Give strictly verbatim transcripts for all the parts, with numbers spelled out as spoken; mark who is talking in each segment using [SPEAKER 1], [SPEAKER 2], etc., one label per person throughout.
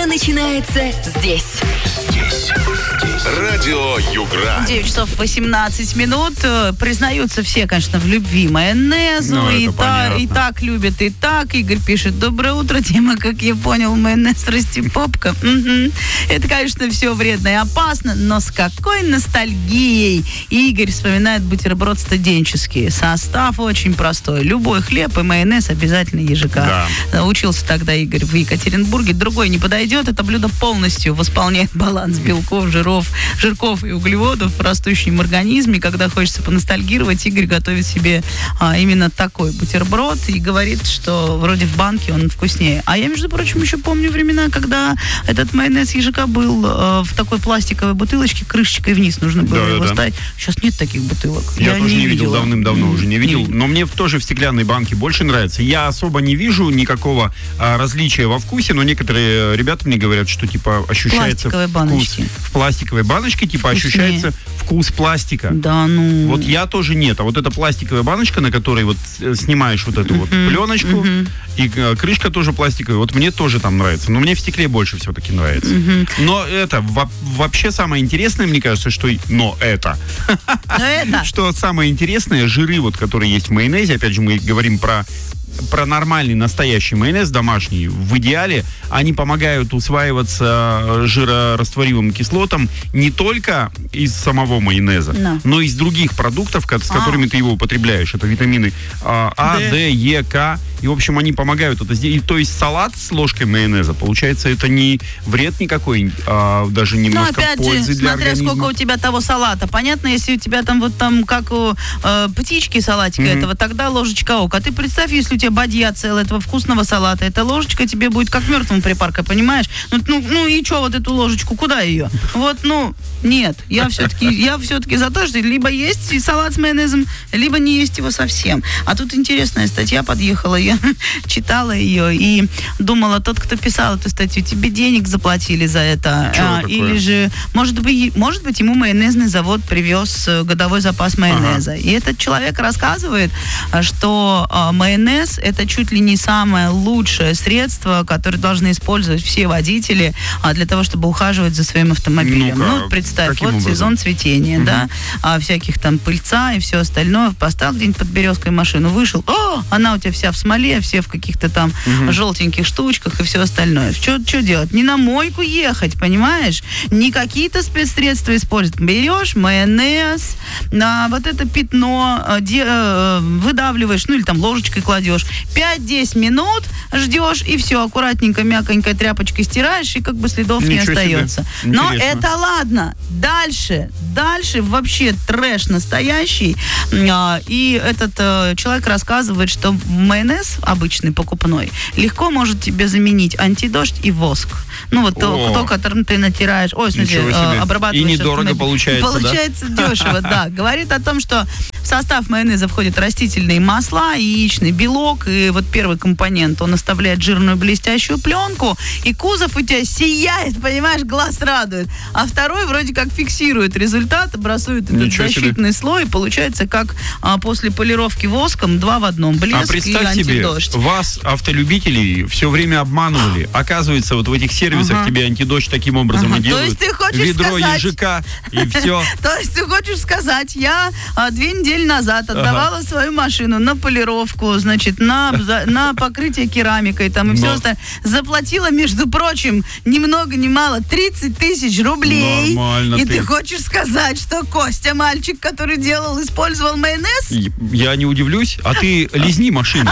[SPEAKER 1] Утро начинается здесь.
[SPEAKER 2] Здесь. Здесь. Радио Югра.
[SPEAKER 3] девять часов восемнадцать минут. Признаются все, конечно, в любви майонезу.
[SPEAKER 4] Ну,
[SPEAKER 3] и, та,
[SPEAKER 4] понятно.
[SPEAKER 3] и так любят, и так. Игорь пишет: доброе утро, Дима, как я понял, майонез растипопка. Угу. Это, конечно, все вредно и опасно, но с какой ностальгией Игорь вспоминает бутерброд студенческий. Состав очень простой. Любой хлеб и майонез обязательно ежика.
[SPEAKER 4] Да.
[SPEAKER 3] Учился тогда Игорь в Екатеринбурге. Другой не подойдет. Это блюдо полностью восполняет баланс белков, жиров, жирков и углеводов в растущем организме. Когда хочется поностальгировать, Игорь готовит себе а, именно такой бутерброд и говорит, что вроде в банке он вкуснее. А я, между прочим, еще помню времена, когда этот майонез ежика был э, в такой пластиковой бутылочке, крышечкой вниз нужно было
[SPEAKER 4] Да,
[SPEAKER 3] его
[SPEAKER 4] да.
[SPEAKER 3] ставить. Сейчас нет таких бутылок.
[SPEAKER 4] Я,
[SPEAKER 3] Я
[SPEAKER 4] тоже не видел,
[SPEAKER 3] видела.
[SPEAKER 4] давным-давно уже не видел.
[SPEAKER 3] Не видел.
[SPEAKER 4] Но мне тоже в стеклянной банке больше нравится. Я особо не вижу никакого а, различия во вкусе, но некоторые ребята мне говорят, что типа ощущается
[SPEAKER 3] Пластиковой
[SPEAKER 4] вкус
[SPEAKER 3] баночке.
[SPEAKER 4] в пластиковой баночке, типа
[SPEAKER 3] Вкуснее.
[SPEAKER 4] ощущается вкус пластика.
[SPEAKER 3] Да, ну...
[SPEAKER 4] Вот я тоже нет. А вот эта пластиковая баночка, на которой вот э, снимаешь вот эту вот пленочку, и э, крышка тоже пластиковая, вот мне тоже там нравится. Но мне в стекле больше все-таки нравится. Но это во- вообще самое интересное, мне кажется, что... и- Но это...
[SPEAKER 3] Но это...
[SPEAKER 4] Что самое интересное, жиры, вот, которые есть в майонезе, опять же, мы говорим про про нормальный настоящий майонез домашний, в идеале они помогают усваиваться жирорастворимым кислотам не только из самого майонеза,
[SPEAKER 3] Да.
[SPEAKER 4] но и из других продуктов, ко- с
[SPEAKER 3] А.
[SPEAKER 4] которыми ты его употребляешь. Это витамины а, А,
[SPEAKER 3] Д.
[SPEAKER 4] Д, Е, К. И, в общем, они помогают это сделать. И, то есть салат с ложкой майонеза, получается, это не вред никакой, а даже
[SPEAKER 3] Ну,
[SPEAKER 4] немножко
[SPEAKER 3] опять
[SPEAKER 4] пользы
[SPEAKER 3] же,
[SPEAKER 4] для
[SPEAKER 3] смотря
[SPEAKER 4] организма.
[SPEAKER 3] сколько у тебя того салата. Понятно, если у тебя там вот там, как у э, птички салатика
[SPEAKER 4] Мгм.
[SPEAKER 3] этого, тогда ложечка ок. А ты представь, если у тебя бадья целая этого вкусного салата, эта ложечка тебе будет как мертвому припарка, понимаешь? Ну, ну, ну и что, вот эту ложечку, куда ее? Вот, ну, нет. Я все-таки, я все-таки за то, что либо есть и салат с майонезом, либо не есть его совсем. А тут интересная статья подъехала, я читала ее и думала, тот, кто писал эту статью, тебе денег заплатили за это.
[SPEAKER 4] Чего
[SPEAKER 3] А,
[SPEAKER 4] такое?
[SPEAKER 3] или же, может быть, может быть, ему майонезный завод привез э, годовой запас майонеза. И этот человек рассказывает, а, что а, майонез это чуть ли не самое лучшее средство, которое должны использовать все водители а, для того, чтобы ухаживать за своим автомобилем.
[SPEAKER 4] Ну-ка,
[SPEAKER 3] Ну, вот представь,
[SPEAKER 4] каким
[SPEAKER 3] вот
[SPEAKER 4] образом?
[SPEAKER 3] сезон цветения,
[SPEAKER 4] Мгм.
[SPEAKER 3] да, а, всяких там пыльца и все остальное. Поставил где-нибудь под березкой машину, вышел, о, она у тебя вся в смоле, все в каких-то там
[SPEAKER 4] Мгм.
[SPEAKER 3] желтеньких штучках и все остальное. Что делать? Не на мойку ехать, понимаешь? Не какие-то спецсредства использовать. Берешь майонез, на вот это пятно э, де- э, выдавливаешь, ну или там ложечкой кладешь. пять-десять минут ждешь, и все, аккуратненько, мягонькой тряпочкой стираешь, и как бы следов не
[SPEAKER 4] Ничего себе.
[SPEAKER 3] остается. Но
[SPEAKER 4] Интересно.
[SPEAKER 3] это ладно. Дальше, дальше вообще трэш настоящий. А, И этот э, человек рассказывает, что майонез обычный, покупной, легко может тебе заменить антидождь и воск. Ну вот то,
[SPEAKER 4] О.
[SPEAKER 3] то, которым ты натираешь, ой, в смысле,
[SPEAKER 4] Ничего себе.
[SPEAKER 3] э, обрабатываешь.
[SPEAKER 4] И недорого
[SPEAKER 3] автомобиль.
[SPEAKER 4] получается, да?
[SPEAKER 3] Получается дешево, да. Говорит о том, что в состав майонеза входят растительные масла, яичный белок, и вот первый компонент, он оставляет жирную блестящую пленку, и кузов у тебя сияет, понимаешь, глаз радует. А второй вроде как фиксирует результат, образует этот
[SPEAKER 4] Ничего себе.
[SPEAKER 3] защитный слой, и получается как а, после полировки воском два в одном, блеск
[SPEAKER 4] А
[SPEAKER 3] и
[SPEAKER 4] представь себе,
[SPEAKER 3] антидождь.
[SPEAKER 4] вас, автолюбителей, все время обманывали. Оказывается, вот в этих сервисах
[SPEAKER 3] Ага.
[SPEAKER 4] тебе антидождь таким образом
[SPEAKER 3] Ага.
[SPEAKER 4] и
[SPEAKER 3] То
[SPEAKER 4] делают.
[SPEAKER 3] есть ты хочешь
[SPEAKER 4] ведро
[SPEAKER 3] сказать-
[SPEAKER 4] ежика, и все.
[SPEAKER 3] То есть ты хочешь сказать, я а, две недели назад отдавала свою машину на полировку, значит, на, за- на покрытие керамикой там и все
[SPEAKER 4] Но.
[SPEAKER 3] остальное. Заплатила, между прочим, ни много ни мало тридцать тысяч рублей.
[SPEAKER 4] Нормально
[SPEAKER 3] И
[SPEAKER 4] ты.
[SPEAKER 3] ты хочешь сказать, что Костя, мальчик, который делал, использовал майонез?
[SPEAKER 4] И Я не удивлюсь, а ты лизни машину.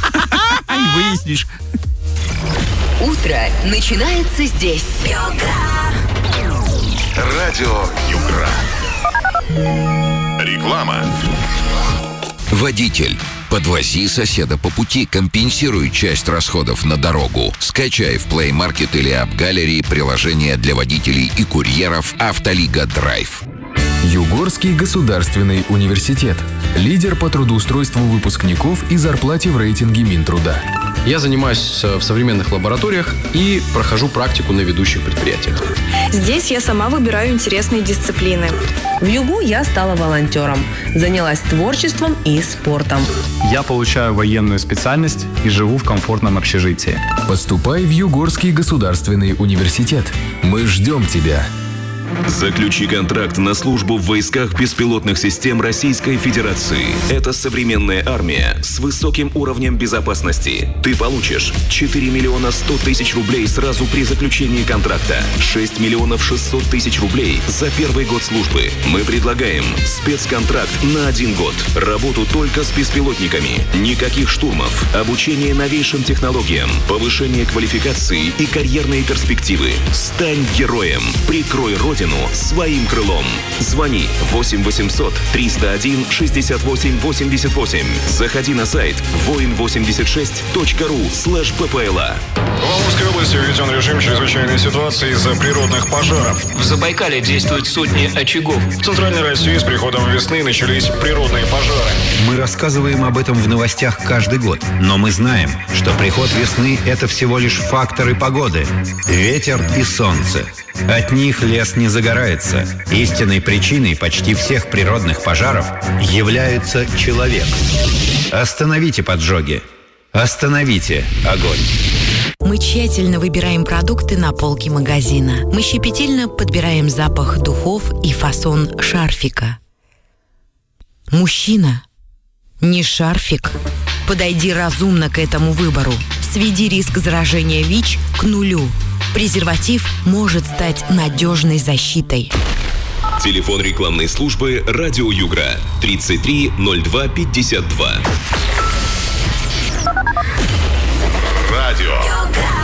[SPEAKER 4] И выяснишь.
[SPEAKER 1] Утро начинается здесь.
[SPEAKER 2] Радио Югра. Реклама.
[SPEAKER 5] Водитель, подвози соседа по пути, компенсируй часть расходов на дорогу. Скачай в Play Market или App Gallery приложение для водителей и курьеров «Автолига Драйв».
[SPEAKER 6] Югорский государственный университет. Лидер по трудоустройству выпускников и зарплате в рейтинге Минтруда.
[SPEAKER 7] Я занимаюсь в современных лабораториях и прохожу практику на ведущих предприятиях.
[SPEAKER 8] Здесь я сама выбираю интересные дисциплины.
[SPEAKER 9] В ЮГУ я стала волонтером, занялась творчеством и спортом.
[SPEAKER 10] Я получаю военную специальность и живу в комфортном общежитии.
[SPEAKER 6] Поступай в Югорский государственный университет. Мы ждем тебя.
[SPEAKER 11] Заключи контракт на службу в войсках беспилотных систем Российской Федерации. Это современная армия с высоким уровнем безопасности. Ты получишь четыре миллиона сто тысяч рублей сразу при заключении контракта, шесть миллионов шестьсот тысяч рублей за первый год службы. Мы предлагаем спецконтракт на один год. Работу только с беспилотниками. Никаких штурмов. Обучение новейшим технологиям. Повышение квалификации и карьерные перспективы. Стань героем. Прикрой Родину своим крылом. Звони восемь восемьсот триста один шестьдесят восемь восемьдесят восемь. Заходи на сайт воин восемьдесят шесть точка ру слэш ППЛА.
[SPEAKER 12] В Амурской области введен режим чрезвычайной ситуации из-за природных пожаров.
[SPEAKER 13] В Забайкале действуют сотни очагов.
[SPEAKER 12] В Центральной России с приходом весны начались природные пожары.
[SPEAKER 14] Мы рассказываем об этом в новостях каждый год. Но мы знаем, что приход весны – это всего лишь факторы погоды. Ветер и солнце. От них лес не загорается. Истинной причиной почти всех природных пожаров является человек. Остановите поджоги. Остановите огонь.
[SPEAKER 15] Мы тщательно выбираем продукты на полке магазина. Мы щепетильно подбираем запах духов и фасон шарфика. Мужчина, не шарфик. Подойди разумно к этому выбору. Сведи риск заражения ВИЧ к нулю. Презерватив может стать надежной защитой.
[SPEAKER 11] Телефон рекламной службы «Радио Югра» тридцать три ноль два пятьдесят два.
[SPEAKER 2] Радио